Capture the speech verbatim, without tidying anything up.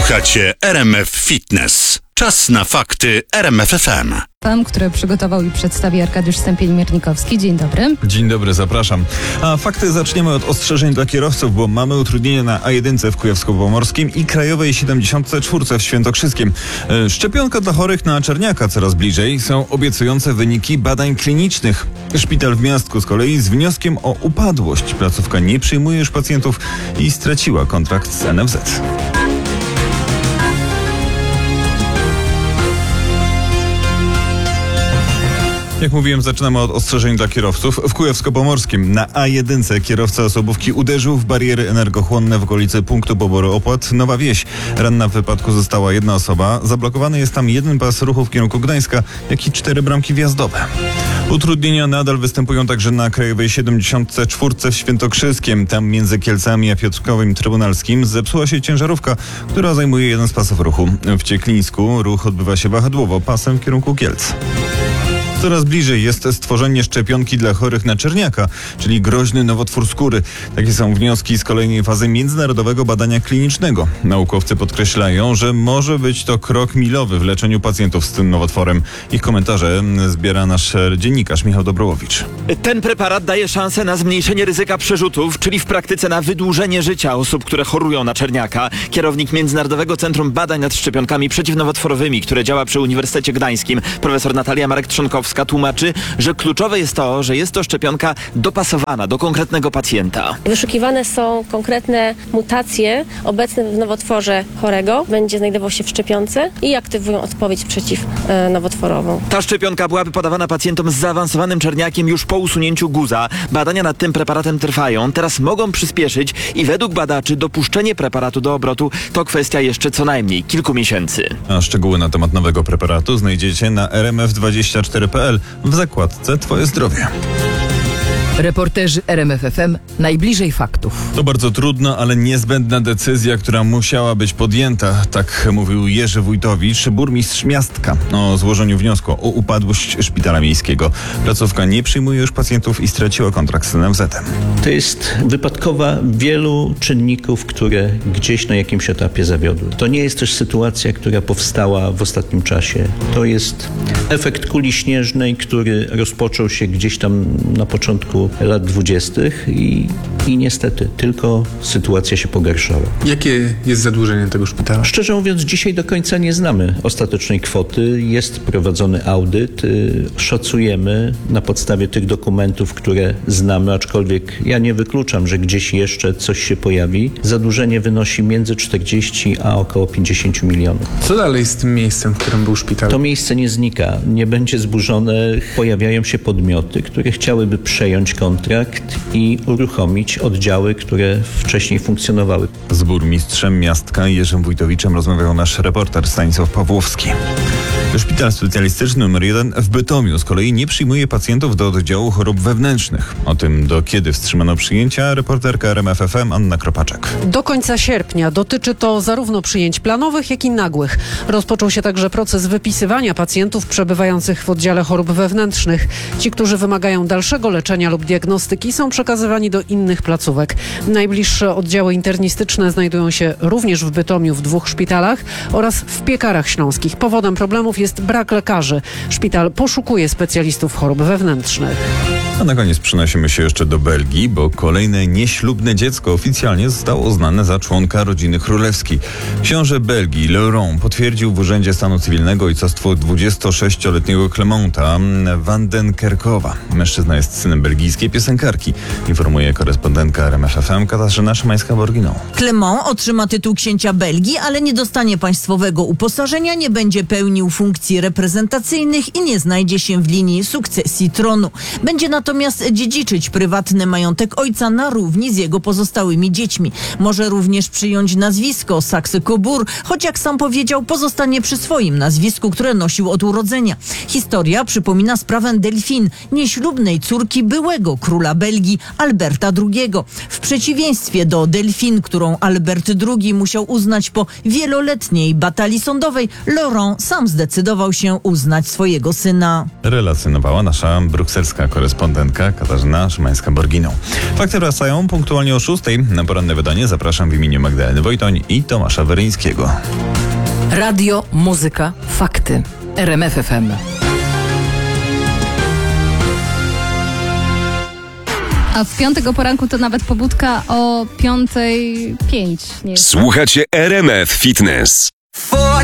Słuchacie R M F Fitness. Czas na fakty R M F F M. Pan, które przygotował i przedstawi Arkadiusz Stępień-Miernikowski. Dzień dobry. Dzień dobry, zapraszam. A fakty zaczniemy od ostrzeżeń dla kierowców, bo mamy utrudnienia na A jeden w Kujawsko-Pomorskim i Krajowej siedemdziesiąt cztery w Świętokrzyskiem. E, szczepionka dla chorych na czerniaka coraz bliżej. Są obiecujące wyniki badań klinicznych. Szpital w Miastku z kolei z wnioskiem o upadłość. Placówka nie przyjmuje już pacjentów i straciła kontrakt z N F Z. Jak mówiłem, zaczynamy od ostrzeżeń dla kierowców. W Kujawsko-Pomorskim na A jeden kierowca osobówki uderzył w bariery energochłonne w okolicy punktu poboru opłat Nowa Wieś. Ranna w wypadku została jedna osoba. Zablokowany jest tam jeden pas ruchu w kierunku Gdańska, jak i cztery bramki wjazdowe. Utrudnienia nadal występują także na Krajowej siedemdziesiąt cztery w Świętokrzyskiem. Tam między Kielcami a Piotrkowem Trybunalskim zepsuła się ciężarówka, która zajmuje jeden z pasów ruchu. W Cieklińsku ruch odbywa się wahadłowo pasem w kierunku Kielc. Coraz bliżej jest stworzenie szczepionki dla chorych na czerniaka, czyli groźny nowotwór skóry. Takie są wnioski z kolejnej fazy międzynarodowego badania klinicznego. Naukowcy podkreślają, że może być to krok milowy w leczeniu pacjentów z tym nowotworem. Ich komentarze zbiera nasz dziennikarz Michał Dobrołowicz. Ten preparat daje szansę na zmniejszenie ryzyka przerzutów, czyli w praktyce na wydłużenie życia osób, które chorują na czerniaka. Kierownik Międzynarodowego Centrum Badań nad Szczepionkami Przeciwnowotworowymi, które działa przy Uniwersytecie Gdańskim, profesor Natalia Marek-Trzonkowska, tłumaczy, że kluczowe jest to, że jest to szczepionka dopasowana do konkretnego pacjenta. Wyszukiwane są konkretne mutacje obecne w nowotworze chorego. Będzie znajdował się w szczepionce i aktywują odpowiedź przeciwnowotworową. Ta szczepionka byłaby podawana pacjentom z zaawansowanym czerniakiem już po usunięciu guza. Badania nad tym preparatem trwają. Teraz mogą przyspieszyć i według badaczy dopuszczenie preparatu do obrotu to kwestia jeszcze co najmniej kilku miesięcy. A szczegóły na temat nowego preparatu znajdziecie na r m f dwadzieścia cztery kropka p l w zakładce Twoje zdrowie. Reporterzy R M F F M najbliżej faktów. To bardzo trudna, ale niezbędna decyzja, która musiała być podjęta. Tak mówił Jerzy Wójtowicz, burmistrz Miastka, o złożeniu wniosku o upadłość szpitala miejskiego. Placówka nie przyjmuje już pacjentów i straciła kontrakt z N F Z-em. To jest wypadkowa wielu czynników, które gdzieś na jakimś etapie zawiodły. To nie jest też sytuacja, która powstała w ostatnim czasie. To jest efekt kuli śnieżnej, który rozpoczął się gdzieś tam na początku lat dwudziestych i, i niestety tylko sytuacja się pogarszała. Jakie jest zadłużenie tego szpitala? Szczerze mówiąc, dzisiaj do końca nie znamy ostatecznej kwoty. Jest prowadzony audyt. Szacujemy na podstawie tych dokumentów, które znamy, aczkolwiek ja nie wykluczam, że gdzieś jeszcze coś się pojawi. Zadłużenie wynosi między czterdzieści a około pięćdziesiąt milionów. Co dalej z tym miejscem, w którym był szpital? To miejsce nie znika, nie będzie zburzone. Pojawiają się podmioty, które chciałyby przejąć kontrakt i uruchomić oddziały, które wcześniej funkcjonowały. Z burmistrzem Miastka Jerzym Wójtowiczem rozmawiał nasz reporter Stanisław Pawłowski. Szpital specjalistyczny numer jeden w Bytomiu z kolei nie przyjmuje pacjentów do oddziału chorób wewnętrznych. O tym, do kiedy wstrzymano przyjęcia, reporterka R M F F M Anna Kropaczek. Do końca sierpnia. Dotyczy to zarówno przyjęć planowych, jak i nagłych. Rozpoczął się także proces wypisywania pacjentów przebywających w oddziale chorób wewnętrznych. Ci, którzy wymagają dalszego leczenia lub diagnostyki, są przekazywani do innych placówek. Najbliższe oddziały internistyczne znajdują się również w Bytomiu w dwóch szpitalach oraz w Piekarach Śląskich. Powodem problemów jest brak lekarzy. Szpital poszukuje specjalistów chorób wewnętrznych. A na koniec przenosimy się jeszcze do Belgii, bo kolejne nieślubne dziecko oficjalnie zostało uznane za członka rodziny królewskiej. Książę Belgii Laurent potwierdził w Urzędzie Stanu Cywilnego ojcostwo dwudziestosześcioletniego Clementa Vandenkerkowa. Mężczyzna jest synem belgijskiej piosenkarki, informuje korespondentka R M F F M Katarzyna Szymańska-Borginą. Clement otrzyma tytuł księcia Belgii, ale nie dostanie państwowego uposażenia, nie będzie pełnił funkcji reprezentacyjnych i nie znajdzie się w linii sukcesji tronu. Będzie natomiast dziedziczyć prywatny majątek ojca na równi z jego pozostałymi dziećmi. Może również przyjąć nazwisko Saxe-Cobourg, choć jak sam powiedział, pozostanie przy swoim nazwisku, które nosił od urodzenia. Historia przypomina sprawę Delphine, nieślubnej córki byłego króla Belgii Alberta drugiego. W przeciwieństwie do Delphine, którą Albert drugi musiał uznać po wieloletniej batalii sądowej, Laurent sam zdecydował się uznać swojego syna. Relacjonowała nasza brukselska korespondentka Wędka, Katarzyna Szymańska-Borginą. Fakty wracają punktualnie o szóstej. Na poranne wydanie zapraszam w imieniu Magdaleny Wojtoń i Tomasza Weryńskiego. Radio, muzyka, fakty. R M F F M. A w piątek o poranku to nawet pobudka o piątej pięć. Nie jest. Słuchacie R M F Fitness.